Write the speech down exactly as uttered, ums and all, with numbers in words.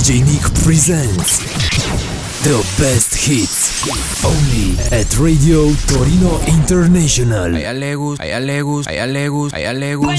J Nick presents the best hits only at Radio Torino International. A ella le gusta, a ella le gusta, a ella le gusta, a ella le gusta.